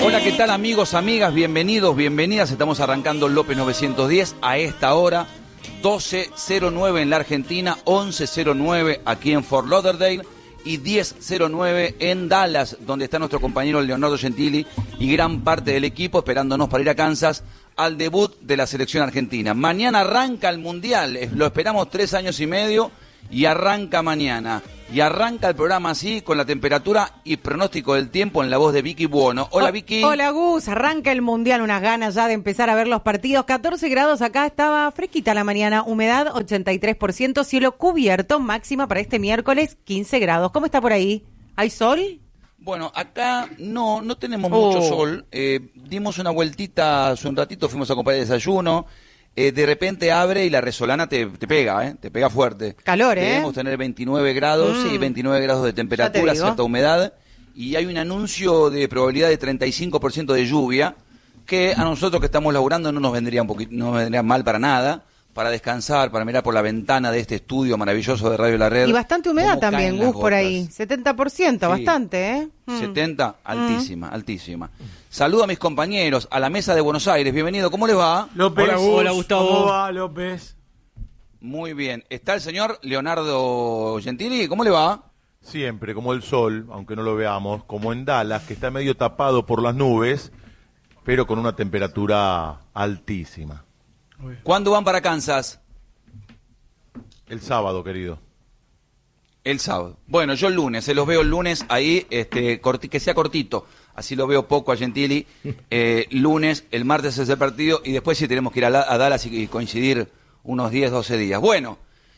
Hola, ¿qué tal amigos, amigas? Bienvenidos, bienvenidas. Estamos arrancando López 910 a esta hora, 12:09 en la Argentina, 11:09 aquí en Fort Lauderdale y 10:09 en Dallas, donde está nuestro compañero Leonardo Gentili y gran parte del equipo esperándonos para ir a Kansas al debut de la selección argentina. Mañana arranca el Mundial, lo esperamos 3 años y medio y arranca mañana. Y arranca el programa así, con la temperatura y pronóstico del tiempo en la voz de Vicky Buono. Hola, Vicky. Hola, Gus. Arranca el Mundial, unas ganas ya de empezar a ver los partidos. 14 grados acá, estaba fresquita la mañana, humedad 83%, cielo cubierto, máxima para este miércoles 15 grados. ¿Cómo está por ahí? ¿Hay sol? Bueno, acá no tenemos mucho sol. Dimos una vueltita hace un ratito, fuimos a comprar el desayuno. De repente abre y la resolana te pega fuerte. Calor, Debemos tener 29 grados, sí, 29 grados de temperatura, cierta humedad, y hay un anuncio de probabilidad de 35% de lluvia, que a nosotros que estamos laburando no nos vendría mal para nada, para descansar, para mirar por la ventana de este estudio maravilloso de Radio La Red. Y bastante humedad también, Gus, por ahí. 70%, sí. Bastante, ¿eh? 70, altísima. Saludo a mis compañeros, a la mesa de Buenos Aires. Bienvenido, ¿cómo les va? López. Hola, Gustavo. ¿Cómo va, López? Muy bien. ¿Está el señor Leonardo Gentili? ¿Cómo le va? Siempre, como el sol, aunque no lo veamos, como en Dallas, que está medio tapado por las nubes, pero con una temperatura altísima. ¿Cuándo van para Kansas? El sábado, querido. El sábado. Bueno, yo el lunes, se los veo el lunes ahí, que sea cortito. Así lo veo poco a Gentili. Lunes, el martes es el partido y después sí tenemos que ir a Dallas y coincidir unos 10, 12 días. Bueno,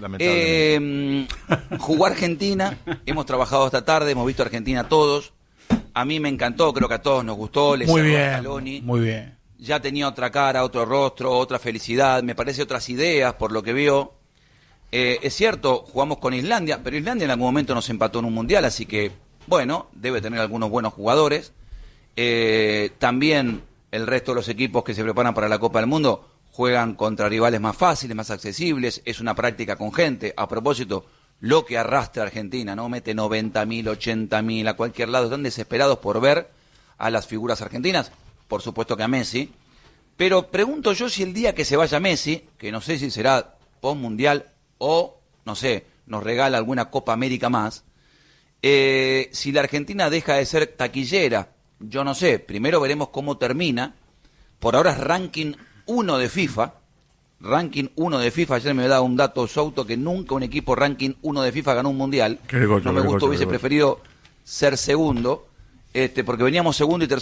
jugó Argentina, hemos trabajado esta tarde, hemos visto a Argentina todos. A mí me encantó, creo que a todos nos gustó. Muy bien, muy bien. Ya tenía otra cara, otro rostro, otra felicidad, me parece otras ideas por lo que vio. Es cierto, jugamos con Islandia, pero Islandia en algún momento nos empató en un mundial, así que, bueno, debe tener algunos buenos jugadores. También el resto de los equipos que se preparan para la Copa del Mundo juegan contra rivales más fáciles, más accesibles, es una práctica con gente. A propósito, lo que arrastra Argentina, ¿no? Mete 90.000, 80.000 a cualquier lado, están desesperados por ver a las figuras argentinas. Por supuesto que a Messi, pero pregunto yo si el día que se vaya Messi, que no sé si será post-mundial o, no sé, nos regala alguna Copa América más, si la Argentina deja de ser taquillera, yo no sé, primero veremos cómo termina, por ahora es ranking 1 de FIFA, ayer me daba un dato Souto que nunca un equipo ranking 1 de FIFA ganó un mundial, no me gustó, hubiese preferido ser segundo, porque veníamos segundo y tercero.